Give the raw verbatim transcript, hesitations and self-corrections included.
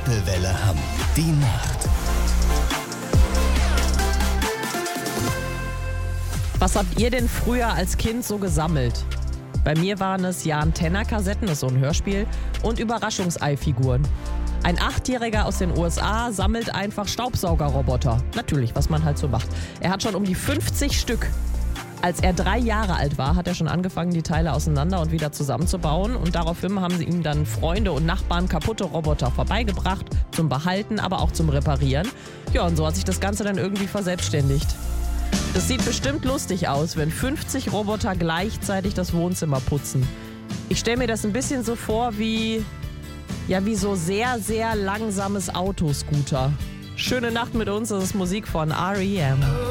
Grippewelle Hamm. Die Nacht. Was habt ihr denn früher als Kind so gesammelt? Bei mir waren es Jan-Tenner-Kassetten, das ist so ein Hörspiel, und Überraschungseifiguren. Ein Achtjähriger aus den U S A sammelt einfach Staubsaugerroboter. Natürlich, was man halt so macht. Er hat schon um die fünfzig Stück. Als er drei Jahre alt war, hat er schon angefangen, die Teile auseinander und wieder zusammenzubauen. Und daraufhin haben sie ihm dann Freunde und Nachbarn kaputte Roboter vorbeigebracht, zum Behalten, aber auch zum Reparieren. Ja, und so hat sich das Ganze dann irgendwie verselbstständigt. Das sieht bestimmt lustig aus, wenn fünfzig Roboter gleichzeitig das Wohnzimmer putzen. Ich stelle mir das ein bisschen so vor wie, ja, wie so sehr, sehr langsames Autoscooter. Schöne Nacht mit uns, das ist Musik von R E M